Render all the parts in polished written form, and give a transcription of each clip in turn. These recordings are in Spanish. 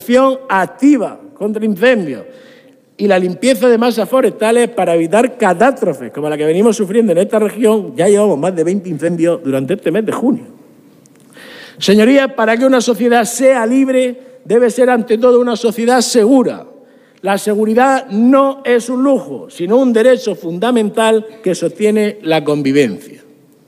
acción activa contra incendios y la limpieza de masas forestales para evitar catástrofes como la que venimos sufriendo en esta región. Ya llevamos más de 20 incendios durante este mes de junio. Señorías, para que una sociedad sea libre, debe ser ante todo una sociedad segura. La seguridad no es un lujo, sino un derecho fundamental que sostiene la convivencia.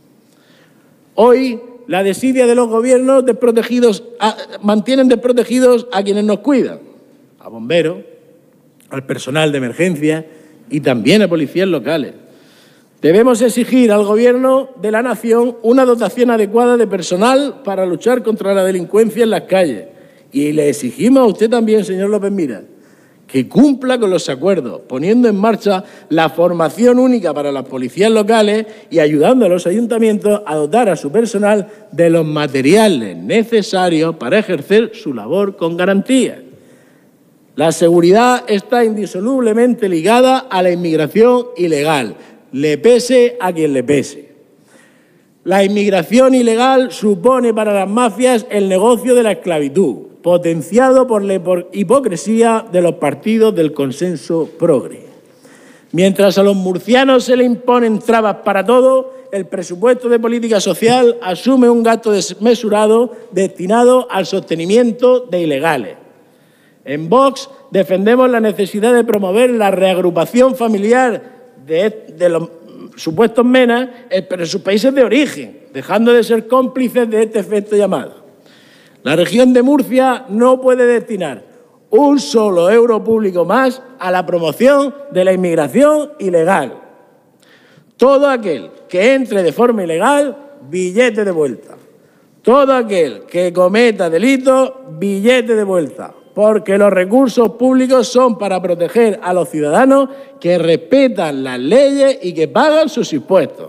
Hoy, la desidia de los gobiernos desprotegidos mantienen desprotegidos a quienes nos cuidan, a bomberos, al personal de emergencia y también a policías locales. Debemos exigir al Gobierno de la Nación una dotación adecuada de personal para luchar contra la delincuencia en las calles. Y le exigimos a usted también, señor López Miras, que cumpla con los acuerdos, poniendo en marcha la formación única para las policías locales y ayudando a los ayuntamientos a dotar a su personal de los materiales necesarios para ejercer su labor con garantía. La seguridad está indisolublemente ligada a la inmigración ilegal, le pese a quien le pese. La inmigración ilegal supone para las mafias el negocio de la esclavitud, potenciado por la hipocresía de los partidos del consenso progre. Mientras a los murcianos se le imponen trabas para todo, el presupuesto de política social asume un gasto desmesurado destinado al sostenimiento de ilegales. En Vox defendemos la necesidad de promover la reagrupación familiar de los supuestos menas, pero en sus países de origen, dejando de ser cómplices de este efecto llamado. La región de Murcia no puede destinar un solo euro público más a la promoción de la inmigración ilegal. Todo aquel que entre de forma ilegal, billete de vuelta. Todo aquel que cometa delitos, billete de vuelta. Porque los recursos públicos son para proteger a los ciudadanos que respetan las leyes y que pagan sus impuestos.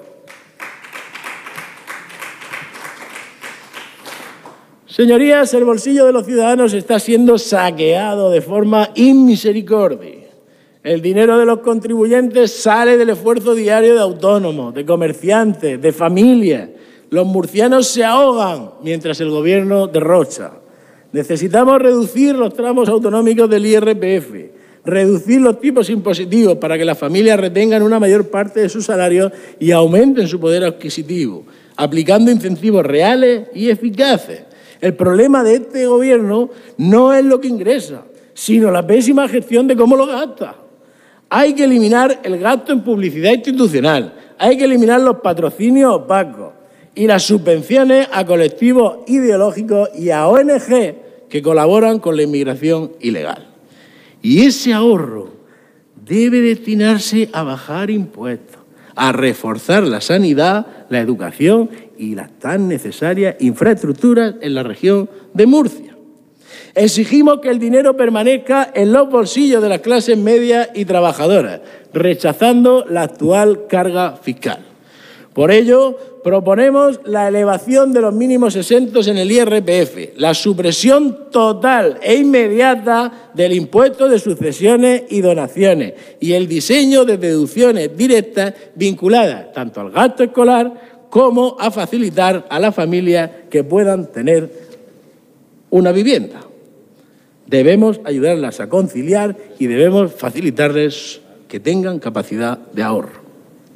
Señorías, el bolsillo de los ciudadanos está siendo saqueado de forma inmisericordia. El dinero de los contribuyentes sale del esfuerzo diario de autónomos, de comerciantes, de familias. Los murcianos se ahogan mientras el Gobierno derrocha. Necesitamos reducir los tramos autonómicos del IRPF, reducir los tipos impositivos para que las familias retengan una mayor parte de su salario y aumenten su poder adquisitivo, aplicando incentivos reales y eficaces. El problema de este Gobierno no es lo que ingresa, sino la pésima gestión de cómo lo gasta. Hay que eliminar el gasto en publicidad institucional, hay que eliminar los patrocinios opacos y las subvenciones a colectivos ideológicos y a ONG que colaboran con la inmigración ilegal. Y ese ahorro debe destinarse a bajar impuestos, a reforzar la sanidad, la educación y las tan necesarias infraestructuras en la región de Murcia. Exigimos que el dinero permanezca en los bolsillos de las clases medias y trabajadoras, rechazando la actual carga fiscal. Por ello, proponemos la elevación de los mínimos exentos en el IRPF, la supresión total e inmediata del impuesto de sucesiones y donaciones y el diseño de deducciones directas vinculadas tanto al gasto escolar como a facilitar a las familias que puedan tener una vivienda. Debemos ayudarlas a conciliar y debemos facilitarles que tengan capacidad de ahorro.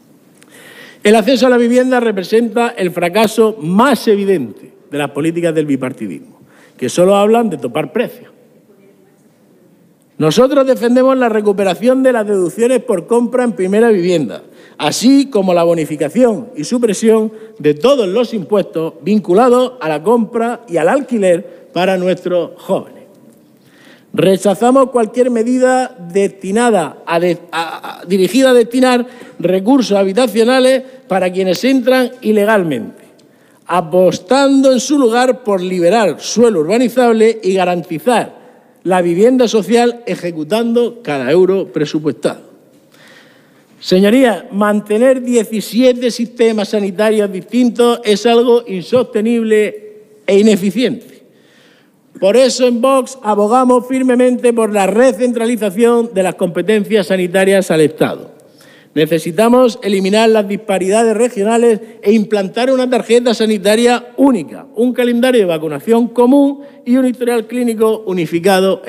El acceso a la vivienda representa el fracaso más evidente de las políticas del bipartidismo, que solo hablan de topar precios. Nosotros defendemos la recuperación de las deducciones por compra en primera vivienda, así como la bonificación y supresión de todos los impuestos vinculados a la compra y al alquiler para nuestros jóvenes. Rechazamos cualquier medida dirigida a destinar recursos habitacionales para quienes entran ilegalmente, apostando en su lugar por liberar suelo urbanizable y garantizar la vivienda social ejecutando cada euro presupuestado. Señorías, mantener 17 sistemas sanitarios distintos es algo insostenible e ineficiente. Por eso en Vox abogamos firmemente por la recentralización de las competencias sanitarias al Estado. Necesitamos eliminar las disparidades regionales e implantar una tarjeta sanitaria única, un calendario de vacunación común y un historial clínico unificado